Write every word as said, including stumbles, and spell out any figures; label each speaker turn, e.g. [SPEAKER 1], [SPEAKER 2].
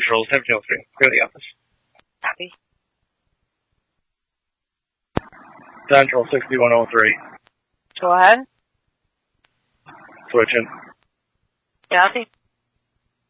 [SPEAKER 1] Central, seventeen oh three. Go to the office.
[SPEAKER 2] Copy.
[SPEAKER 1] Central, sixty-one oh three.
[SPEAKER 2] Go ahead.
[SPEAKER 1] Switching.
[SPEAKER 2] Copy.